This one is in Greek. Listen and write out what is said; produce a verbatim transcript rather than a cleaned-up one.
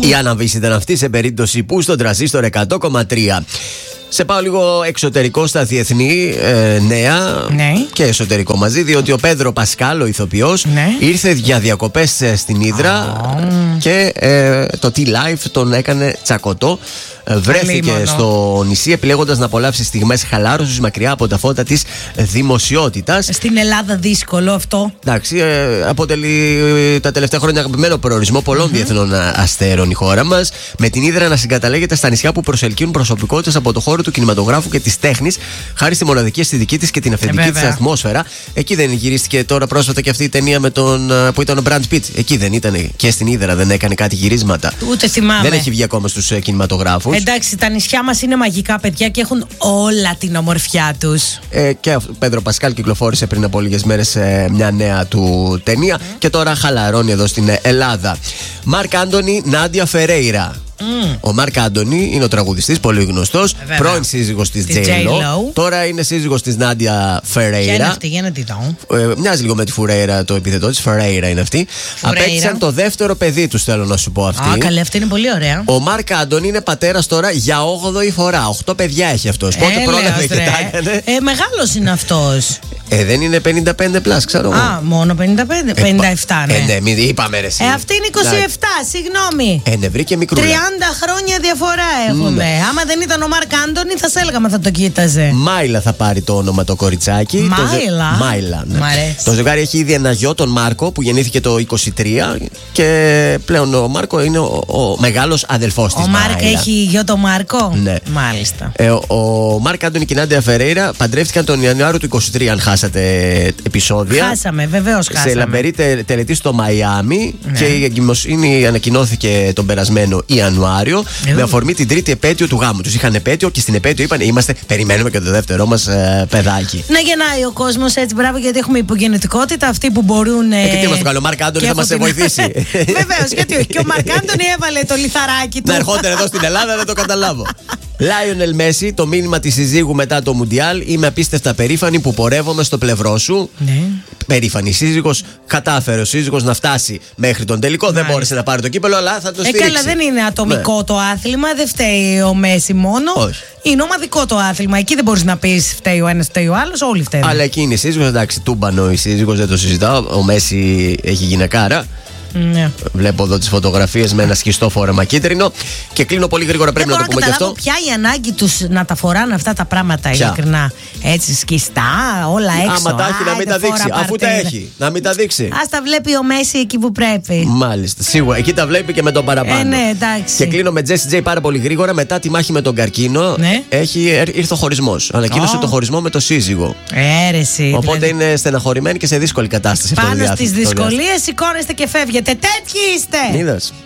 Η Άννα Βύση ήταν αυτή σε περίπτωση που στον τραζίστορ εκατό κόμμα τρία. Σε πάω λίγο εξωτερικό στα διεθνή ε, νέα ναι. και εσωτερικό μαζί, διότι ο Πέδρο Πασκάλ, ο ηθοποιός, ναι. ήρθε για διακοπές στην Ύδρα oh. και ε, το T-Life τον έκανε τσακωτό. Βρέθηκε Λίμωνο. στο νησί επιλέγοντας να απολαύσει στιγμές χαλάρωσης μακριά από τα φώτα της δημοσιότητας. Στην Ελλάδα δύσκολο αυτό. Εντάξει, ε, αποτελεί ε, τα τελευταία χρόνια αγαπημένο προορισμό πολλών mm-hmm. διεθνών αστέρων η χώρα μας. Με την Ύδρα να συγκαταλέγεται στα νησιά που προσελκύουν προσωπικότητες από το χώρο του κινηματογράφου και της τέχνης, χάρη στη μοναδική αισθητική της και την αυθεντική ε, της ατμόσφαιρα. Εκεί δεν γυρίστηκε τώρα πρόσφατα και αυτή η ταινία με τον, που ήταν ο Brad Pitt. Εκεί δεν ήταν και στην Ύδρα δεν έκανε κάτι γυρίσματα. Ούτε θυμάμαι. Δεν έχει βγει ακόμα στους κινηματογράφους. Εντάξει, τα νησιά μας είναι μαγικά, παιδιά, και έχουν όλα την ομορφιά τους. Ε, και ο Πέδρο Πασκάλ κυκλοφόρησε πριν από λίγες μέρες ε, μια νέα του ταινία mm. και τώρα χαλαρώνει εδώ στην Ελλάδα. Μαρκ Άντονι, Νάντια Φερέιρα. Mm. Ο Μαρκ Άντονι είναι ο τραγουδιστής, πολύ γνωστός. Πρώην σύζυγος της Τζέι-Λο. Τώρα είναι σύζυγος της Νάντια Φερέιρα. Ποια είναι αυτή, για να τη δω. Ε, μοιάζει λίγο με τη Φουρέιρα το επίθετό της. Φερέιρα είναι αυτή. Απέκτησαν το δεύτερο παιδί τους, θέλω να σου πω αυτή. Α, καλή, αυτή είναι πολύ ωραία. Ο Μαρκ Άντονι είναι πατέρας τώρα για όγδοη φορά. Οχτώ παιδιά έχει αυτός. Πότε πρόλαβε και τα έκανε. Ε, μεγάλος είναι αυτός. Ε, δεν είναι πενήντα πέντε πλάς, ξέρω εγώ. Α, μόνο πενήντα πέντε, ε, πενήντα επτά, ναι. Ε, ναι, μην είπαμε ρε εσύ. Ε, αυτή είναι είκοσι επτά, συγγνώμη. Ε, ναι, βρήκε μικρούλα. τριάντα χρόνια διαφορά έχουμε. Mm. Άμα δεν ήταν ο Μαρκ Άντονι, θα σε έλεγα, θα το κοίταζε. Μάιλα θα πάρει το όνομα το κοριτσάκι. Μάιλα. Το, Μάιλα, ναι. Μ' αρέσει. Το ζευγάρι έχει ήδη ένα γιο, τον Μάρκο, που γεννήθηκε το είκοσι τρία και πλέον ο Μάρκο είναι ο, ο μεγάλος αδελφός της. Ο Μάρκ έχει γιο τον Μάρκο. Ναι. Μάλιστα. Ε, ο, ο Μαρκ Άντονι και η Νάντια Φερέιρα παντρεύτηκαν τον Ιανουάριο του είκοσι τρία, αν χάσατε επεισόδια. Χάσαμε, βεβαίως χάσαμε. Σε λαμπερή τε, τελετή στο Μαϊάμι, ναι. και η εγκυμοσύνη ανακοινώθηκε τον περασμένο Ιανουάριο ε, με αφορμή την τρίτη επέτειο του γάμου τους. Είχαν επέτειο και στην επέτειο είπαν: είμαστε, περιμένουμε και το δεύτερο μας ε, παιδάκι. Να γεννάει ο κόσμος έτσι, μπράβο, γιατί έχουμε υπογεννητικότητα. Αυτοί που μπορούν. Ε, ε, και τι μας το καλό, ο Μαρκ Άντονι θα μας την... βοηθήσει. Βεβαίως, γιατί όχι. Και ο Μαρκ Άντονι έβαλε το λιθαράκι του. Να ερχόταν εδώ στην Ελλάδα, δεν το καταλάβω. Λάιονελ Μέση, το μήνυμα της συζύγου μετά το Μουντιάλ. Είμαι απίστευτα περήφανη που πορεύομαι στο πλευρό σου. Ναι. Περήφανη σύζυγος, κατάφερε ο σύζυγος να φτάσει μέχρι τον τελικό. Μάλιστα. Δεν μπόρεσε να πάρει το κύπελο, αλλά θα το στηρίξει. Ε, καλά, δεν είναι ατομικό, ναι. το άθλημα, δεν φταίει ο Μέση μόνο. Όχι. Είναι ομαδικό το άθλημα. Εκεί δεν μπορείς να πεις φταίει ο ένας, φταίει ο άλλος, όλοι φταίνουν. Αλλά εκεί είναι η σύζυγος, εντάξει, τούμπανο η σύζυγος, δεν το συζητάω. Ο Μέση έχει γυναικάρα. Ναι. Βλέπω εδώ τις φωτογραφίες με ένα σκιστό φόρεμα κίτρινο. Και κλείνω πολύ γρήγορα, πρέπει να το πούμε και αυτό. Ποια η ανάγκη τους να τα φοράνε αυτά τα πράγματα, ειλικρινά. Έτσι, σκιστά, όλα έξω. Άμα τα έχει, να μην τα δείξει. Αφού τα έχει, να μην τα δείξει. Ας τα βλέπει ο Μέση εκεί που πρέπει. Μάλιστα, σίγουρα. Εκεί τα βλέπει και με τον παραπάνω. Ε, ναι, εντάξει. Και κλείνω με Jessie J πάρα πολύ γρήγορα. Μετά τη μάχη με τον καρκίνο, ναι. έχει, ήρθε ο χωρισμός. Ανακοίνωσε oh. το χωρισμό με το σύζυγο. Έρεση. Οπότε δηλαδή... είναι στεναχωρημένη και σε δύσκολη κατάσταση. Πάνω στις δυσκολίες σηκώνεστε και φεύγετε. Τέτοιοι είστε! Είδες.